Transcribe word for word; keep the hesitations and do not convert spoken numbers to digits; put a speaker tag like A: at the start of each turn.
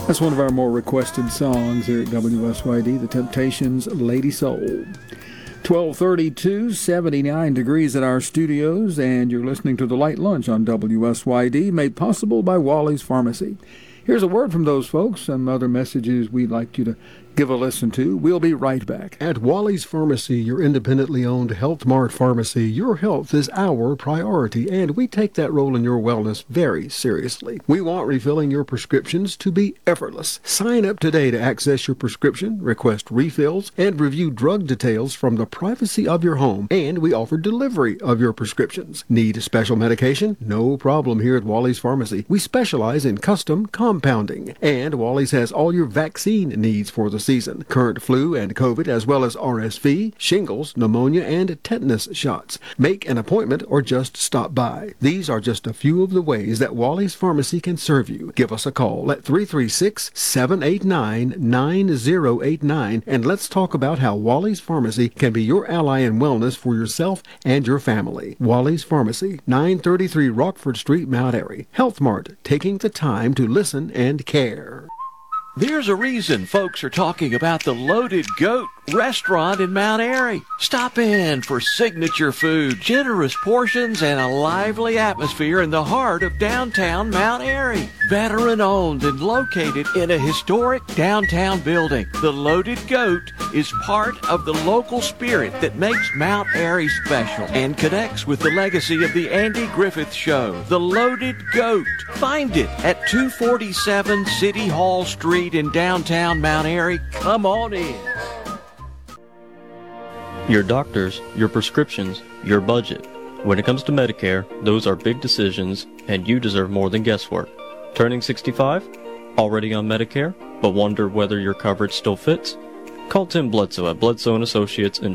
A: That's one of our more requested songs here at W S Y D, The Temptations' Lady Soul. twelve thirty-two, seventy-nine degrees at our studios, and you're listening to The Light Lunch on W S Y D, made possible by Wally's Pharmacy. Here's a word from those folks, some other messages we'd like you to give a listen to. We'll be right back.
B: At Wally's Pharmacy, your independently owned Health Mart pharmacy, your health is our priority, and we take that role in your wellness very seriously. We want refilling your prescriptions to be effortless. Sign up today to access your prescription, request refills, and review drug details from the privacy of your home, and we offer delivery of your prescriptions. Need special medication? No problem here at Wally's Pharmacy. We specialize in custom compounding, and Wally's has all your vaccine needs for the season. Current flu and COVID, as well as R S V, shingles, pneumonia, and tetanus shots. Make an appointment or just stop by. These are just a few of the ways that Wally's Pharmacy can serve you. Give us a call at three three six, seven eight nine, nine zero eight nine, and let's talk about how Wally's Pharmacy can be your ally in wellness for yourself and your family. Wally's Pharmacy, nine thirty-three Rockford Street, Mount Airy. Health Mart, taking the time to listen and care.
C: There's a reason folks are talking about the Loaded Goat restaurant in Mount Airy. Stop in for signature food, generous portions, and a lively atmosphere in the heart of downtown Mount Airy. Veteran owned and located in a historic downtown building, the Loaded Goat is part of the local spirit that makes Mount Airy special and connects with the legacy of the Andy Griffith Show. The Loaded Goat. Find it at two forty-seven City Hall Street in downtown Mount Airy. Come on in.
D: Your doctors, your prescriptions, your budget. When it comes to Medicare, those are big decisions, and you deserve more than guesswork. Turning sixty-five? Already on Medicare, but wonder whether your coverage still fits? Call Tim Bledsoe at Bledsoe and Associates in